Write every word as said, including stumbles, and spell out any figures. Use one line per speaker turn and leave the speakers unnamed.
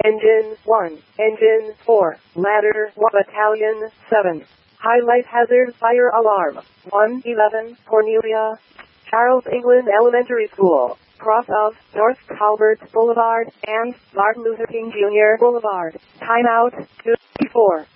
Engine one, Engine four, Ladder one, Battalion seven. Highlight hazard fire alarm. one eleven, Cornelia. Charles England Elementary School, cross of North Calvert Boulevard and Martin Luther King Junior Boulevard. Timeout two four.